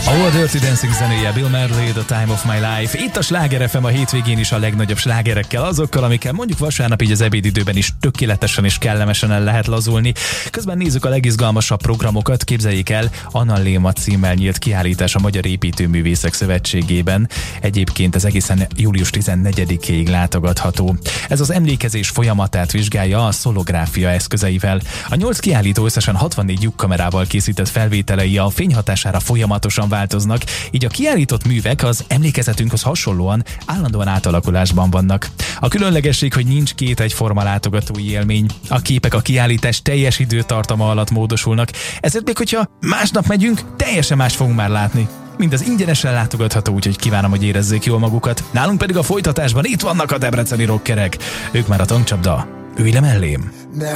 A Dirty Dancing zenéje, Bill Medley, The Time of My Life. Itt a Sláger FM a hétvégén is a legnagyobb slágerekkel, azokkal, amikkel mondjuk vasárnap így az ebédidőben is tökéletesen és kellemesen el lehet lazulni. Közben nézzük a legizgalmasabb programokat. Képzeljék el, Anna Léma címmel nyílt kiállítás a Magyar Építőművészek Szövetségében. Egyébként ez egészen július 14-ig látogatható. Ez az emlékezés folyamatát vizsgálja a szolográfia eszközeivel. A 8 kiállító összesen 64 lyukkamerával készített felvételei a fény hatására folyamatosan változnak, így a kiállított művek az emlékezetünkhöz hasonlóan állandóan átalakulásban vannak. A különlegesség, hogy nincs két egyforma látogatói élmény. A képek a kiállítás teljes időtartama alatt módosulnak, ezért még hogyha másnap megyünk, teljesen más fogunk már látni. Mindez ingyenesen látogatható, úgyhogy kívánom, hogy érezzék jól magukat. Nálunk pedig a folytatásban itt vannak a debreceni rockerek. Ők már a tankcsapda. Ülj le mellém!